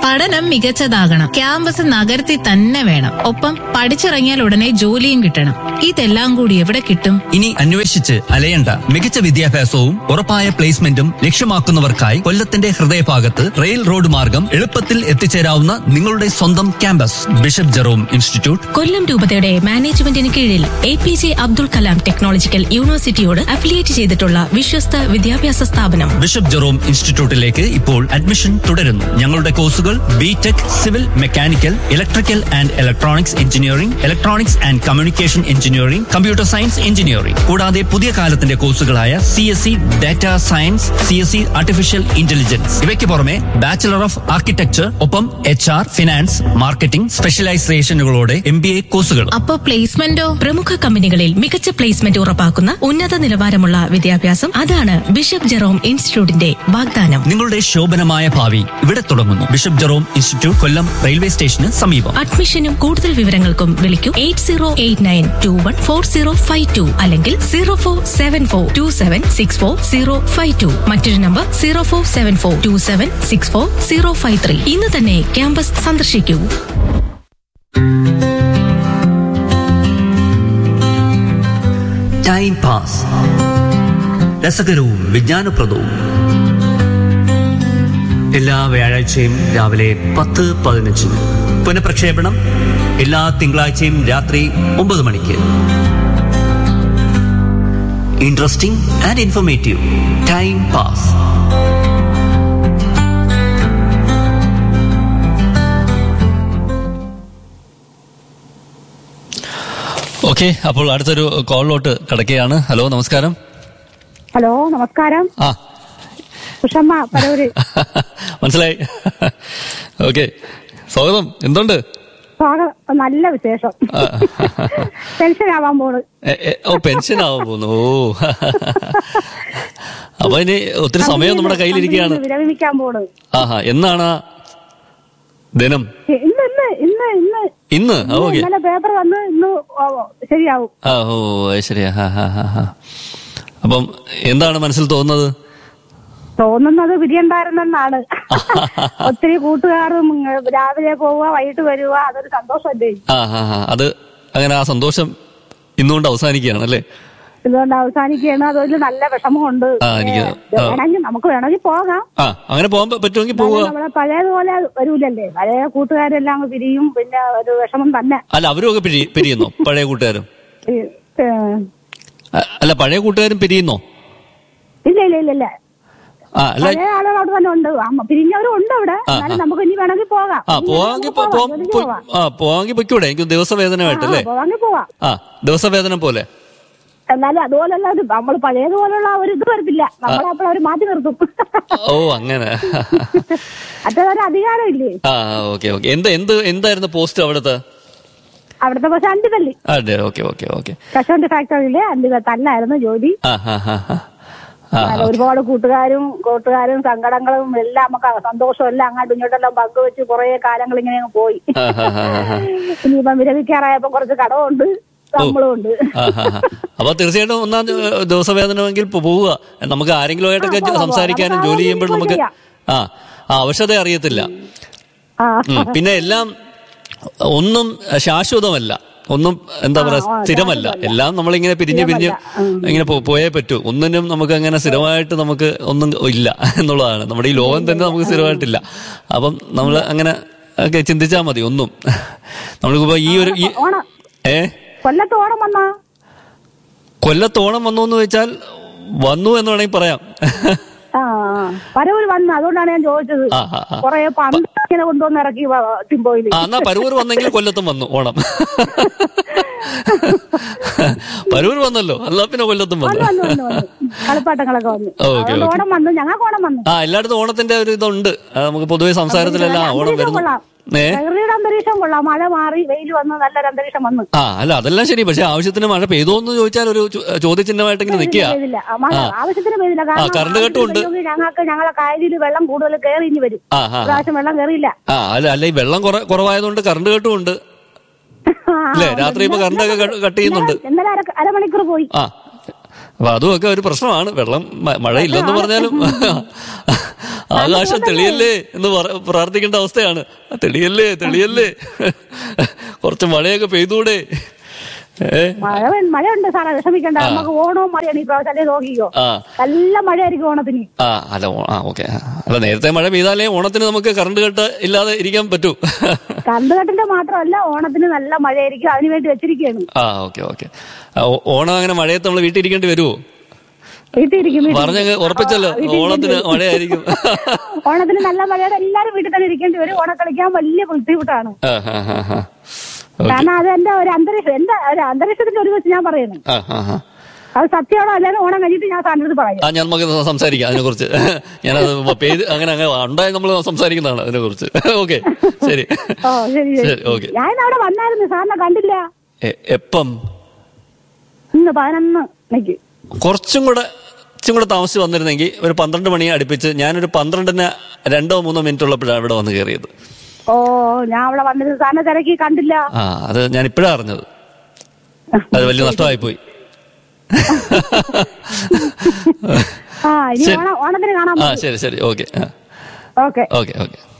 പഠനം മികച്ചതാകണം, ക്യാമ്പസ് നഗരത്തിൽ തന്നെ വേണം, ഒപ്പം പഠിച്ചിറങ്ങിയാൽ ഉടനെ ജോലിയും കിട്ടണം. ഇതെല്ലാം കൂടി എവിടെ കിട്ടും? ഇനി അന്വേഷിച്ച് അലയണ്ട. മികച്ച വിദ്യാഭ്യാസവും ഉറപ്പായ പ്ലേസ്മെന്റും ലക്ഷ്യമാക്കുന്നവർക്കായി കൊല്ലത്തിന്റെ ഹൃദയഭാഗത്ത് റെയിൽ റോഡ് മാർഗം എളുപ്പത്തിൽ എത്തിച്ചേരാവുന്ന നിങ്ങളുടെ സ്വന്തം ക്യാമ്പസ് ബിഷപ്പ് ജെറോം ഇൻസ്റ്റിറ്റ്യൂട്ട്. കൊല്ലം രൂപതയുടെ മാനേജ്മെന്റിന് കീഴിൽ APJ Abdul Kalam technological യൂണിവേഴ്സിറ്റിയോട് affiliate ചെയ്തിട്ടുള്ള വിശ്വസ്ത വിദ്യാഭ്യാസ സ്ഥാപനം ബിഷപ്പ് ജെറോം ഇൻസ്റ്റിറ്റ്യൂട്ടിലേക്ക് ഇപ്പോൾ അഡ്മിഷൻ തുടരുന്നു. ഞങ്ങളുടെ കോഴ്സുകൾ BTech, civil mechanical, electrical and electronics engineering, electronics and communication engineering, computer science engineering, കൂടാതെ പുതിയ കാലത്തിന്റെ കോഴ്സുകളായ CSE data science, CSE artificial intelligence. ഇവയ്ക്ക് പുറമെ ബാച്ചിലർ ഓഫ് ആർക്കിടെക്ചർ, ഒപ്പം HR, ഫിനാൻസ്, മാർക്കറ്റിംഗ് സ്പെഷ്യലൈസേഷനുകളോടെ MBA കോഴ്സുകൾ. അപ്പോ പ്ലേസ്മെന്റോ? പ്രമുഖ കമ്പനികളിൽ മികച്ച പ്ലേസ്മെന്റ് ഉറപ്പാക്കുന്ന ഉന്നത നിലവാരമുള്ള വിദ്യാഭ്യാസം. അതാണ് ബിഷപ്പ് ജെറോം ഇൻസ്റ്റിറ്റ്യൂട്ടിന്റെ വാഗ്ദാനം. നിങ്ങളുടെ ശോഭനമായ ഭാവി ഇവിടെ തുടങ്ങുന്നു. ബിഷപ്പ് ജെറോം ഇൻസ്റ്റിറ്റ്യൂട്ട്, കൊല്ലം റെയിൽവേ സ്റ്റേഷന് സമീപം. അഡ്മിഷനും കൂടുതൽ വിവരങ്ങൾക്കും വിളിക്കൂ 8089214052 അല്ലെങ്കിൽ 047427640052. മറ്റൊരു നമ്പർ 047427640053. ഇന്ന് തന്നെ ക്യാമ്പസ് സന്ദർശിക്കൂ. ടൈം പാസ്, രസകരവും വിജ്ഞാനപ്രദവും. എല്ലാ വ്യാഴാഴ്ചയും രാവിലെ 10:15. പുനഃപ്രക്ഷേപണം എല്ലാ തിങ്കളാഴ്ചയും രാത്രി 9 മണിക്ക്. Interesting and informative. Time pass. Okay, അപ്പോൾ അടുത്തൊരു കോളിലോട്ട് കിടക്കുകയാണ്. ഹലോ, നമസ്കാരം. ഹലോ, നമസ്കാരം. ഉഷമ്മ പരവൂര്. മനസ്സിലായി. ഓക്കെ, സ്വാഗതം. എന്തുണ്ട്? സ്വാഗതം. നല്ല വിശേഷം. പെൻഷൻ ആവാൻ പോണു. പെൻഷൻ ആവാൻ പോകുന്നു. ഓ, അപ്പൊ ഇനി ഒത്തിരി സമയം നമ്മുടെ കയ്യിലിരിക്കുകയാണ്. വിരമിക്കാൻ പോണു. ആഹാ, എന്നാണ് ദിനം? ഇന്ന്. ഓക്കെ, പേപ്പർ വന്ന് ഇന്ന് ശരിയാവും. ഓ ശരിയാ. അപ്പം എന്താണ് മനസ്സിൽ തോന്നുന്നത് വിധിയുണ്ടായിരുന്നെന്നാണ്. ഒത്തിരി കൂട്ടുകാരും രാവിലെ പോവുക, വൈകിട്ട് വരിക, അതൊരു സന്തോഷമല്ലേ? അത് അങ്ങനെ ആ സന്തോഷം ഇന്നുകൊണ്ട് അവസാനിക്കുകയാണ് അല്ലേ? ഇതുകൊണ്ട് അവസാനിക്കുകയാണ്. അതൊരു നല്ല വിഷമമുണ്ട്. നമുക്ക് വേണമെങ്കിൽ പോകാം. അങ്ങനെ പോകാൻ പറ്റുമെങ്കിൽ പോവുക. നമ്മളെ പഴയതുപോലെ വരൂലല്ലേ? പഴയ കൂട്ടുകാരെല്ലാം പിരിയും. പിന്നെ ഒരു വിഷമം തന്നെ. അല്ല, അവരും ഒക്കെ പിരിയുന്നോ? പഴയ കൂട്ടുകാരും അല്ല, പഴയ കൂട്ടുകാരും പിരിയുന്നോ? ഇല്ല. പഴയ ആളുകളോട് തന്നെ ഉണ്ട്. പിരിഞ്ഞവരും ഉണ്ട് അവിടെ. നമുക്ക് ഇനി വേണമെങ്കിൽ പോകാം. പോവാങ്കിൽ പൊയ്ക്കൂടെ? എനിക്ക് ദിവസവേതനമായിട്ടല്ലേ? പോവാങ്കിൽ പോവാം. ദിവസവേതനം പോലെ. എന്നാലും അതുപോലുള്ള നമ്മൾ പഴയതുപോലുള്ള ഒരു ഇത് വരത്തില്ല. നമ്മളപ്പോൾ അവർ മാറ്റി നിർത്തും. ഓ, അങ്ങനെ. അതൊരു അധികാരം ഇല്ലേ? ഓക്കെ. എന്തായിരുന്നു പോസ്റ്റ് അവിടുത്തെ പോസ്റ്റ്? അണ്ടികല്ലി. അതെ, ഓക്കെ. കശുവണ്ടി ഫാക്ടറിയിലെ തന്നായിരുന്നു ജോലി. ഒരുപാട് കൂട്ടുകാരും സങ്കടങ്ങളും എല്ലാം നമുക്ക് സന്തോഷവും എല്ലാം അങ്ങോട്ടും ഇങ്ങോട്ടെല്ലാം പങ്കുവെച്ച് കുറെ കാലങ്ങൾ ഇങ്ങനെ പോയി. ഇനിയിപ്പം വിരമിക്കാറായപ്പോ കുറച്ച് കടമുണ്ട്, ശമ്പളമുണ്ട്. അപ്പൊ തീർച്ചയായിട്ടും ഒന്നാം ദിവസവേതനമെങ്കിൽ പോവുക. നമുക്ക് ആരെങ്കിലും ആയിട്ടൊക്കെ സംസാരിക്കാനും ജോലി ചെയ്യുമ്പോൾ നമുക്ക് ആവശ്യത അറിയത്തില്ല. പിന്നെ എല്ലാം ഒന്നും ശാശ്വതമല്ല, ഒന്നും എന്താ പറയാ സ്ഥിരമല്ല. എല്ലാം നമ്മളിങ്ങനെ പിരിഞ്ഞ് ഇങ്ങനെ പോയേ പറ്റൂ. ഒന്നിനും നമുക്ക് അങ്ങനെ സ്ഥിരമായിട്ട് നമുക്ക് ഒന്നും ഇല്ല എന്നുള്ളതാണ്. നമ്മുടെ ഈ ലോകം തന്നെ നമുക്ക് സ്ഥിരമായിട്ടില്ല. അപ്പം നമ്മൾ അങ്ങനെ ഒക്കെ ചിന്തിച്ചാൽ മതി. ഒന്നും നമ്മളിപ്പോ ഈ ഒരു കൊല്ലത്തോണം വന്നു എന്ന് വെച്ചാൽ വന്നു എന്ന് വേണമെങ്കിൽ പറയാം. പരവൂർ വന്നു, അതുകൊണ്ടാണ് ഞാൻ ചോദിച്ചത്. കൊറേ പണ്ടിങ്ങനെ കൊണ്ടുവന്ന് ഇറക്കി ടിമ്പോയില്. എന്നാ പരവൂർ വന്നെങ്കിൽ കൊല്ലത്തും വന്നു ഓണം. പരവൂർ വന്നല്ലോ, അല്ല പിന്നെ കൊല്ലത്തും വന്നു. കളിപ്പാട്ടങ്ങളൊക്കെ വന്നു. ഓണം വന്നു, ഞങ്ങൾക്ക് ഓണം വന്നു. എല്ലായിടത്തും ഓണത്തിന്റെ ഒരു ഇതുണ്ട്. നമുക്ക് പൊതുവെ സംസാരത്തിലെല്ലാം ഓണം വരുന്നു. അന്തരീക്ഷം കൊള്ളാം. മഴ മാറി വെയിൽ വന്ന് നല്ലൊരു അന്തരീക്ഷം വന്നു. അല്ല, അതെല്ലാം ശരി. പക്ഷെ ആവശ്യത്തിന് മഴ പെയ്തോ എന്ന് ചോദിച്ചാൽ ഒരു ചോദ്യചിഹ്നമായിട്ട് ഇങ്ങനെ നിൽക്കുക. ആവശ്യത്തിന് പെയ്തില്ല. കറണ്ട് കെട്ടുണ്ട്. ഞങ്ങളെ കായലിൽ വെള്ളം കൂടുതൽ കയറി ഇനി വരും. പ്രാവശ്യം വെള്ളം കയറിയില്ല. അല്ല, ഈ വെള്ളം കുറവായതുകൊണ്ട് കറണ്ട് കെട്ടും ഉണ്ട് അല്ലേ? രാത്രി ഇപ്പൊ കറണ്ട് ഒക്കെ കട്ട് ചെയ്യുന്നുണ്ട്. ഇന്നലെ അരമണിക്കൂർ പോയി. അപ്പൊ അതുമൊക്കെ ഒരു പ്രശ്നമാണ്. വെള്ളം മഴയില്ലെന്ന് പറഞ്ഞാലും ആകാശം തെളിയല്ലേ എന്ന് പ്രാർത്ഥിക്കേണ്ട അവസ്ഥയാണ്. തെളിയല്ലേ തെളിയല്ലേ, കുറച്ച് മഴയൊക്കെ പെയ്തൂടെ. മഴയുണ്ട് സാറേ, വിഷമിക്കണ്ട. നമുക്ക് ഓണവും മഴയാണ് ഈ പ്രാവശ്യം, അല്ലേ നോക്കിക്കോ. നല്ല മഴയായിരിക്കും ഓണത്തിന്. ഓക്കെ. അല്ല, നേരത്തെ മഴ പെയ്താലേ ഓണത്തിന് നമുക്ക് കറണ്ട് കട്ട് ഇല്ലാതെ ഇരിക്കാൻ പറ്റൂ. കറണ്ട് കട്ടിന്റെ മാത്രമല്ല, ഓണത്തിന് നല്ല മഴയായിരിക്കും, അതിനു വേണ്ടി വെച്ചിരിക്കുകയാണ്. ഓക്കെ. ഓണം അങ്ങനെ മഴയത്ത് നമ്മൾ വീട്ടിൽ ഇരിക്കേണ്ടി വരുമോ? പറഞ്ഞങ്ങ് ഉറപ്പിച്ചല്ലോ, ഓണത്തിന് മഴയായിരിക്കും. ഓണത്തിന് നല്ല മഴയുടെ എല്ലാരും വീട്ടിൽ തന്നെ ഇരിക്കേണ്ടി വരും. ഓണം കളിക്കാൻ വലിയ ബുദ്ധിമുട്ടാണ്. കാരണം അത് എന്റെ ഒരു അന്തരീക്ഷത്തിന്റെ ഒരു വെച്ച് ഞാൻ പറയുന്നു. അത് സത്യമാണോ അല്ലാതെ ഓണം കഴിഞ്ഞിട്ട് ഞാൻ സാറിനടുത്ത് പറയാം. ഞാൻ നമുക്ക് സംസാരിക്കാം അതിനെ കുറിച്ച്. ഞാനത് അങ്ങനെ ഉണ്ടായി നമ്മൾ സംസാരിക്കുന്നതാണ് അതിനെ കുറിച്ച്. ഓക്കെ, ശരി. ഓക്കെ. ഞാൻ അവിടെ വന്നായിരുന്നു, സാറിനെ കണ്ടില്ല. എപ്പം? ഇന്ന് 11 കുറച്ചും കൂടെ താമസിച്ച് വന്നിരുന്നെങ്കിൽ ഒരു 12 മണിയെ അടുപ്പിച്ച്. ഞാനൊരു 12-ന് 2-3 മിനിറ്റ് ഉള്ളപ്പോഴാണ് ഇവിടെ വന്ന് കയറിയത്. ഞാൻ അവിടെ വന്നിട്ട് സാറിനെ തിരക്കി കണ്ടില്ല. അത് ഞാൻ ഇപ്പോഴാണ് അറിഞ്ഞത്. അത് വലിയ നഷ്ടമായി പോയി. ഓണത്തിന് കാണാം. ശരി. ഓക്കെ.